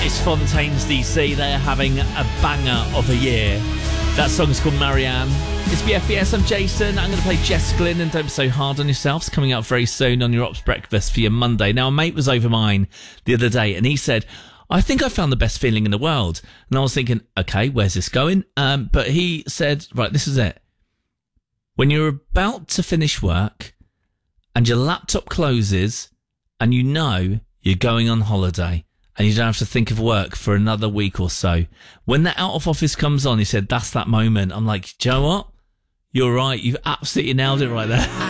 Fontaines DC, they're having a banger of a year. That song's called Marianne. It's BFBS, I'm Jason. I'm going to play Jess Glynn and Don't Be So Hard on Yourself. It's coming out very soon on your Ops Breakfast for your Monday. Now, a mate was over mine the other day and he said, I think I found the best feeling in the world. And I was thinking, okay, where's this going? But he said, right, this is it. When you're about to finish work and your laptop closes and you know you're going on holiday, and you don't have to think of work for another week or so. When the out of office comes on, he said, that's that moment. I'm like, do you know what? You're right. You've absolutely nailed it right there.